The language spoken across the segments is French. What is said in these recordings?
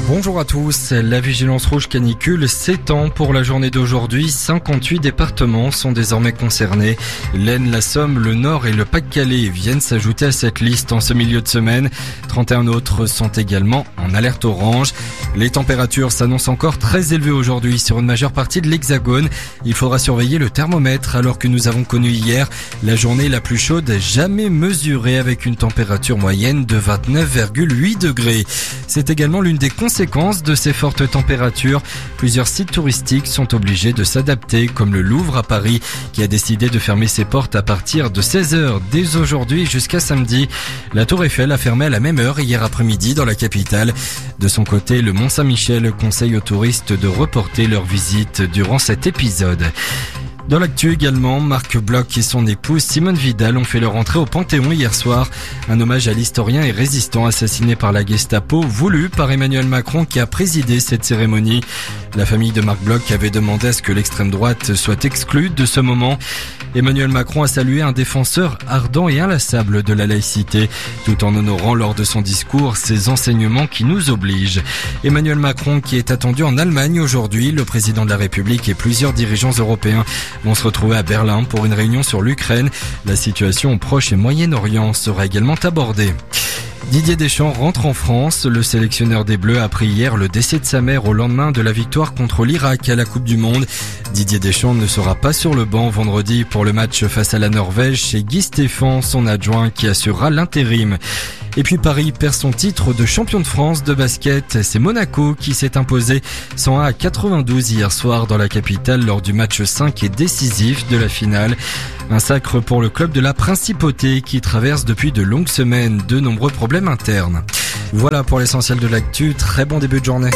Bonjour à tous, la vigilance rouge canicule s'étend pour la journée d'aujourd'hui. 58 départements sont désormais concernés. L'Aisne, la Somme, le Nord et le Pas-de-Calais viennent s'ajouter à cette liste en ce milieu de semaine. 31 autres sont également en alerte orange. Les températures s'annoncent encore très élevées aujourd'hui sur une majeure partie de l'Hexagone. Il faudra surveiller le thermomètre alors que nous avons connu hier la journée la plus chaude jamais mesurée avec une température moyenne de 29,8 degrés. C'est également l'une des conséquences de ces fortes températures. Plusieurs sites touristiques sont obligés de s'adapter, comme le Louvre à Paris, qui a décidé de fermer ses portes à partir de 16h dès aujourd'hui jusqu'à samedi. La Tour Eiffel a fermé à la même heure hier après-midi dans la capitale. De son côté, le Mont-Saint-Michel conseille aux touristes de reporter leur visite durant cet épisode. Dans l'actu également, Marc Bloch et son épouse Simone Vidal ont fait leur entrée au Panthéon hier soir. Un hommage à l'historien et résistant assassiné par la Gestapo, voulu par Emmanuel Macron qui a présidé cette cérémonie. La famille de Marc Bloch avait demandé à ce que l'extrême droite soit exclue de ce moment. Emmanuel Macron a salué un défenseur ardent et inlassable de la laïcité, tout en honorant lors de son discours ses enseignements qui nous obligent. Emmanuel Macron qui est attendu en Allemagne aujourd'hui, le président de la République et plusieurs dirigeants européens vont se retrouver à Berlin pour une réunion sur l'Ukraine. La situation au Proche et Moyen-Orient sera également abordée. Didier Deschamps rentre en France. Le sélectionneur des Bleus a appris hier le décès de sa mère au lendemain de la victoire contre l'Irak à la Coupe du Monde. Didier Deschamps ne sera pas sur le banc vendredi pour le match face à la Norvège. C'est Guy Stéphane, son adjoint, qui assurera l'intérim. Et puis Paris perd son titre de champion de France de basket. C'est Monaco qui s'est imposé 101 à 92 hier soir dans la capitale lors du match 5 et décisif de la finale. Un sacre pour le club de la Principauté qui traverse depuis de longues semaines de nombreux problèmes internes. Voilà pour l'essentiel de l'actu. Très bon début de journée.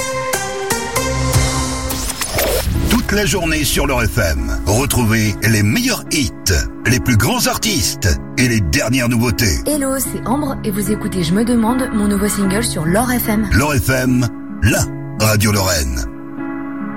Toute la journée sur L'Or FM. Retrouvez les meilleurs hits, les plus grands artistes et les dernières nouveautés. Hello, c'est Ambre et vous écoutez Je me demande, mon nouveau single sur L'Or FM. L'Or FM, la radio Lorraine.